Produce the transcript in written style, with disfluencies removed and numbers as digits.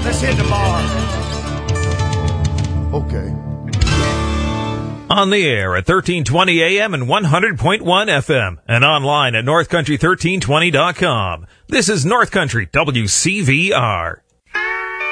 Let's hit the bar. Okay. On the air at 1320 AM and 100.1 FM and online at northcountry1320.com. This is North Country WCVR.